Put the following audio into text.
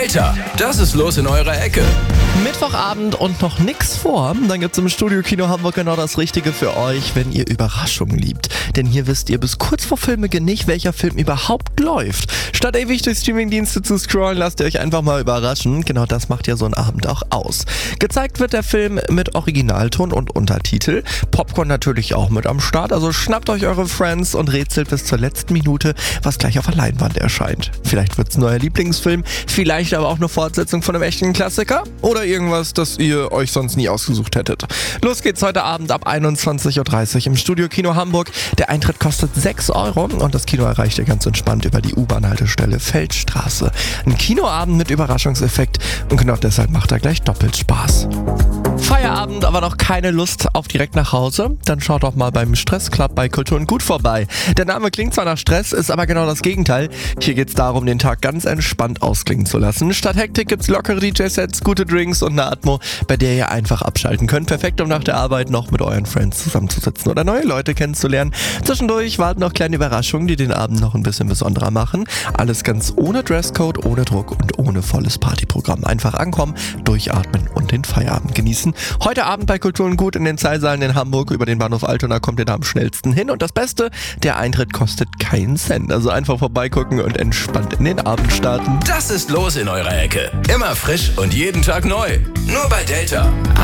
Delta, das ist los in eurer Ecke. Mittwochabend und noch nix vor, dann gibt's im Studio Kino Hamburg genau das Richtige für euch, wenn ihr Überraschungen liebt. Denn hier wisst ihr bis kurz vor Filmbeginn nicht, welcher Film überhaupt läuft. Statt ewig durch Streamingdienste zu scrollen, lasst ihr euch einfach mal überraschen. Genau das macht ja so ein Abend auch aus. Gezeigt wird der Film mit Originalton und Untertitel. Popcorn natürlich auch mit am Start, also schnappt euch eure Friends und rätselt bis zur letzten Minute, was gleich auf der Leinwand erscheint. Vielleicht wird's ein neuer Lieblingsfilm, vielleicht aber auch eine Fortsetzung von einem echten Klassiker oder irgendwas, das ihr euch sonst nie ausgesucht hättet. Los geht's heute Abend ab 21.30 Uhr im Studio Kino Hamburg. Der Eintritt kostet 6 Euro und das Kino erreicht ihr ganz entspannt über die U-Bahn-Haltestelle Feldstraße. Ein Kinoabend mit Überraschungseffekt und genau deshalb macht er gleich doppelt Spaß. Feierabend, aber noch keine Lust auf direkt nach Hause? Dann schaut doch mal beim Stressclub bei Kultur und Gut vorbei. Der Name klingt zwar nach Stress, ist aber genau das Gegenteil. Hier geht's darum, den Tag ganz entspannt ausklingen zu lassen. Statt Hektik gibt's lockere DJ-Sets, gute Drinks und eine Atmo, bei der ihr einfach abschalten könnt. Perfekt, um nach der Arbeit noch mit euren Friends zusammenzusitzen oder neue Leute kennenzulernen. Zwischendurch warten noch kleine Überraschungen, die den Abend noch ein bisschen besonderer machen. Alles ganz ohne Dresscode, ohne Druck und ohne volles Partyprogramm. Einfach ankommen, durchatmen und den Feierabend genießen. Heute Abend bei Kultur und Gut in den Zeilsaalen in Hamburg. Über den Bahnhof Altona kommt ihr da am schnellsten hin. Und das Beste, der Eintritt kostet keinen Cent. Also einfach vorbeigucken und entspannt in den Abend starten. Das ist los in eurer Ecke. Immer frisch und jeden Tag neu. Nur bei Delta.